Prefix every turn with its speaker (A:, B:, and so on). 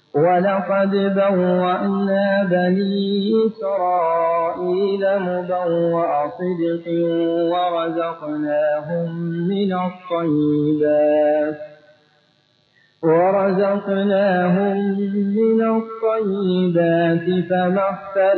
A: ولقد بوأنا بني إسرائيل مبوأ صدق ورزقناهم من الطيبات فما اختلفوا